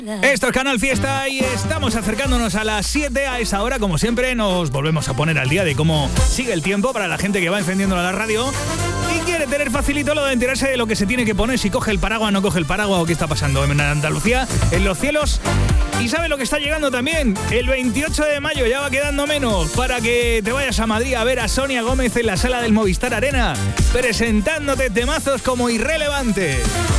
Esto es Canal Fiesta y estamos acercándonos a las 7. A esa hora, como siempre, nos volvemos a poner al día de cómo sigue el tiempo para la gente que va encendiendo la radio y quiere tener facilito lo de enterarse de lo que se tiene que poner, si coge el paraguas, no coge el paraguas o qué está pasando en Andalucía, en los cielos. Y sabe lo que está llegando también, el 28 de mayo, ya va quedando menos para que te vayas a Madrid a ver a Sonia Gómez en la sala del Movistar Arena, presentándote temazos como Irrelevante.